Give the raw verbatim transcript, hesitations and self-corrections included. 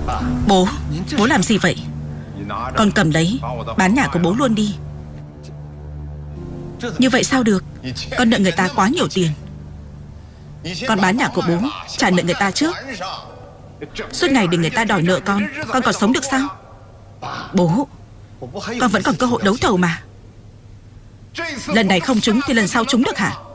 Bố, bố làm gì vậy? Con cầm lấy, bán nhà của bố luôn đi. Như vậy sao được? Con nợ người ta quá nhiều tiền. Con bán nhà của bố, trả nợ người ta trước. Suốt ngày để người ta đòi nợ con, con còn sống được sao? Bố, con vẫn còn cơ hội đấu thầu mà. Lần này không trúng thì lần sau trúng được hả?